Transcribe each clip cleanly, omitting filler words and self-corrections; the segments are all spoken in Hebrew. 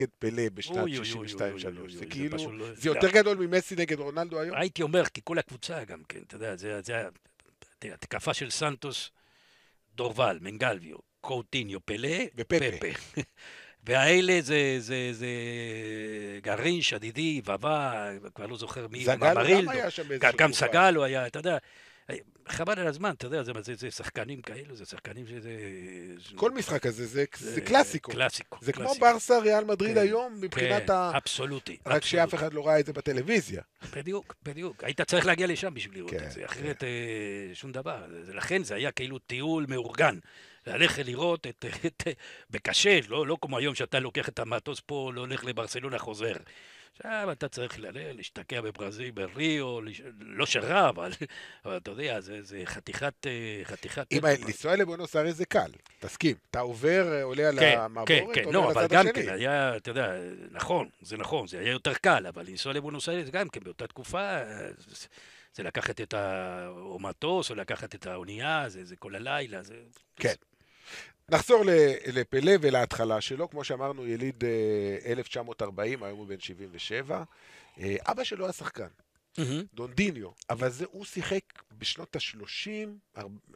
נגד פלה בשנת אוי, אוי, אוי, אוי, 62-3. אוי, זה אוי, זה כאילו, פשוט לא... זה יותר גדול ממסי נגד רונלדו היום? הייתי אומר, כי כל הקבוצה גם כן, אתה יודע, זה התקפה של סנטוס, דורבל, מנגלביו, קוטיניו, פלה, ופפה. פפה. והאלה זה גרין, שדידי, ובא, כבר לא זוכר מי, זגלו גם מרילדו, היה שם באיזושהי גם תקופה. סגלו היה, אתה יודע, חבל על הזמן, אתה יודע, זה שחקנים כאלו, זה שחקנים שזה... כל משחק הזה זה קלאסיקו. קלאסיקו. זה כמו קלאסיקו. ברסה, ריאל מדריד כן, היום, מבחינת כן, ה... אבסולוטי. רק שאף אחד לא ראה את זה בטלוויזיה. בדיוק, בדיוק. היית צריך להגיע לשם בשביל לראות כן, את זה, אחרת שום דבר. לכן זה היה כאילו טיול מאורגן. ללכת לראות בקשה, לא כמו היום שאתה לוקח את המטוס פה, לא הולך לברסלונה, חוזר. עכשיו אתה צריך להשתקע בברזיל, בריו, לא שרה, אבל אתה יודע, זה חתיכת... אם לנסוע לבואנוס איירס זה קל, תסכים. אתה עובר, עולה על המעבורת, כן, עובר לא, לצד אבל גם השני. כן, היה, אתה יודע, נכון, זה היה יותר קל, אבל לנסוע לבואנוס איירס גם כן, באותה תקופה, זה לקחת את המטוס, או לקחת את האונייה, זה כל הלילה, זה... כן. נחזור לפלה ולהתחלה שלו, כמו שאמרנו, יליד 1940, היום הוא בן 77. אבא שלו היה שחקן, דונדיניו, אבל הוא שיחק בשנות ה-30,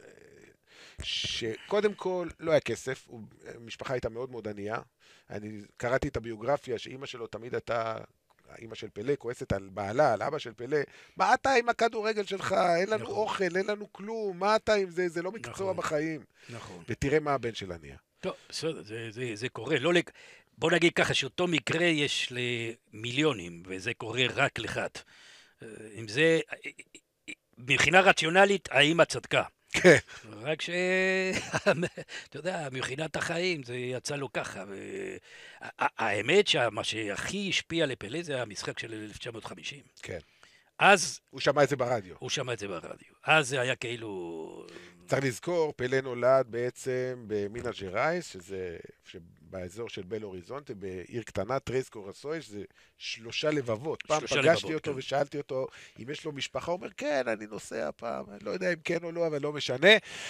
שקודם כל לא היה כסף, המשפחה הייתה מאוד מאוד ענייה. אני קראתי את הביוגרפיה שאימא שלו תמיד הייתה, אימא של פלה, כועסת על בעלה, על אבא של פלה, מה אתה עם הכדורגל שלך? אין לנו אוכל, אין לנו כלום, מה אתה עם זה? זה לא מקצוע בחיים. נכון. ותראה מה הבן שלה נהיה. טוב, בסדר, זה קורה. בוא נגיד ככה, שאותו מקרה יש למיליונים, וזה קורה רק לאחד. אם זה, מבחינה רציונלית, האמא צדקה. כן. רק אתה יודע, מבחינת החיים זה יצא לו ככה. האמת שמה שהכי השפיע לפלה זה המשחק של 1950. כן. אז... הוא שמע את זה ברדיו. הוא שמע את זה ברדיו. אז זה היה כאילו... צריך לזכור, פלה נולד בעצם במינה ג'רייס, שזה באזור של בל אוריזונטה, בעיר קטנה, טרייס קורסוי, שזה 3 לבבות. פעם פגשתי אותו ושאלתי אותו אם יש לו משפחה, הוא אומר, כן, אני נוסע פעם, אני לא יודע אם כן או לא, אבל לא משנה.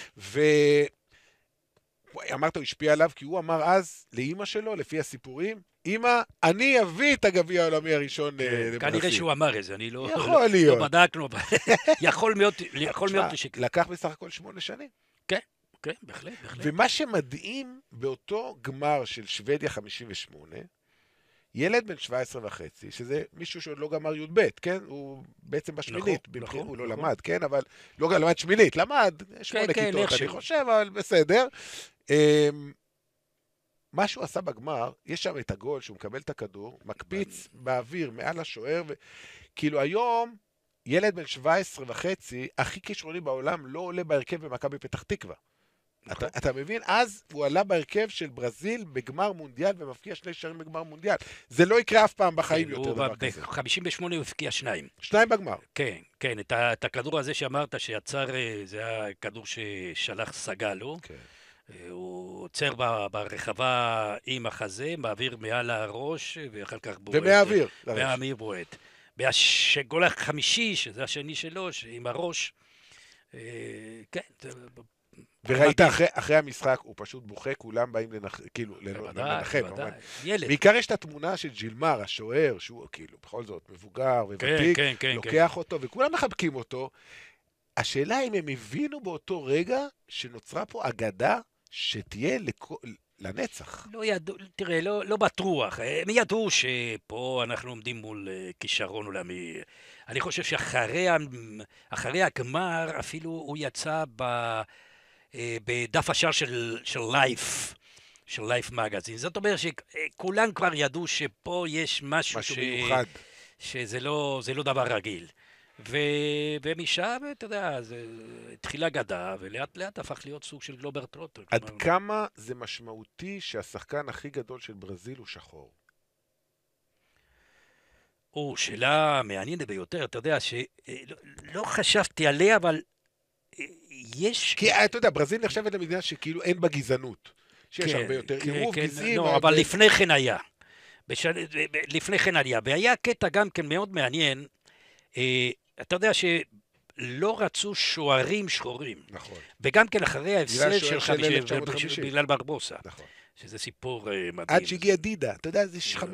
ואמרת, הוא השפיע עליו, כי הוא אמר אז לאמא שלו, לפי הסיפורים, אמא, אני אביא את הגביע העולמי הראשון לברזיל. כנראה שהוא אמר את זה, אני לא בדקנו. יכול מאוד לשקר. לקח בסך הכל 8 שנים. כן, כן, בהחלט. ומה שמדהים באותו גמר של שוודיה 58, ילד בן 17 וחצי, שזה מישהו שעוד לא גמר י"ב, כן? הוא בעצם בשמינית, הוא לא למד, כן? אבל לא למד שמינית, למד 8 כיתות, אני חושב, אבל בסדר. מה שהוא עשה בגמר, יש שם את הגול שהוא מקבל את הכדור, מקפיץ באוויר מעל השוער, וכאילו היום, ילד בן 17 וחצי, הכי כישרוני בעולם, לא עולה בהרכב במכבי פתח תקווה. אתה מבין? אז הוא עלה בהרכב של ברזיל בגמר מונדיאל, ומפקיע 2 שערים בגמר מונדיאל. זה לא יקרה אף פעם בחיים יותר דבר כזה. ב-58 הוא הפקיע 2. 2 בגמר. כן, כן. את הכדור הזה שאמרת שיצר, זה היה כדור ששלח סגלו. כן. הוא עוצר ברחבה עם החזה, מעביר מעל הראש, ואחר כך בועט. ומהאוויר. בועט. והגול החמישי, שזה השני שלו, עם הראש, כן. וראית אחרי המשחק, הוא פשוט בוכה, כולם באים לנחם. בעיקר יש את התמונה של ג'ילמר, השוער, שהוא כאילו בכל זאת מבוגר וותיק, לוקח אותו, וכולם מחבקים אותו. השאלה אם הם הבינו באותו רגע שנוצרה פה אגדה שתהיה לנצח. לא ידעו, תראה, לא בטוח. הם ידעו שפה אנחנו עומדים מול כישרון עולמי. אני חושב שאחרי הגמר אפילו הוא יצא בדף השער של לייף. של לייף מגזין. זאת אומרת שכולם כבר ידעו שפה יש משהו מיוחד. שזה לא דבר רגיל. ומשם, אתה יודע, התחילה גדה, ולאט לאט הפך להיות סוג של גלובר טרוטר. עד כמה זה משמעותי שהשחקן הכי גדול של ברזיל הוא שחור? שאלה מעניינת ביותר, אתה יודע, שלא חשבתי עליה, אבל יש... כי אתה יודע, ברזיל נחשבת למדינה שכאילו אין בה גזענות. שיש הרבה יותר עירוב גזעים. לא, אבל לפני כן היה. לפני כן היה. והיה קטע גם כן מאוד מעניין, אתה יודע שלא רצו שוערים שחורים. נכון. וגם כן אחרי ההפסד של 50, בגלל ברבוסה. נכון. שזה סיפור מדהים. עד שהגיע דידה, אתה יודע, זה